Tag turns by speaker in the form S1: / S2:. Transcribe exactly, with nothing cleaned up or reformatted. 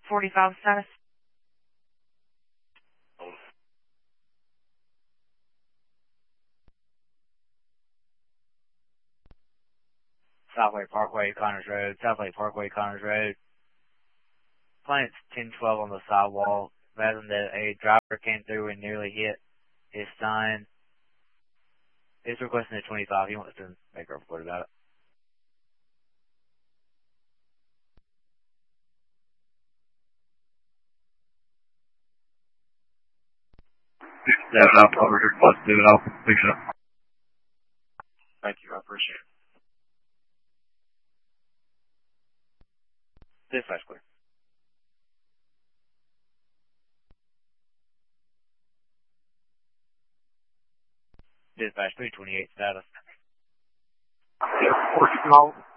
S1: forty-five status.
S2: Southway Parkway, Connors Road. Southway Parkway, Connors Road. Plane's ten twelve on the sidewall. Imagine that a driver came through and nearly hit his sign. He's requesting a twenty-five. He wants to make a report about it.
S3: Seven up over here, plus seven up. Pick it up.
S4: Thank you, I appreciate it.
S2: Dispatch clear. Dispatch three twenty-eight status.
S3: Yeah, four,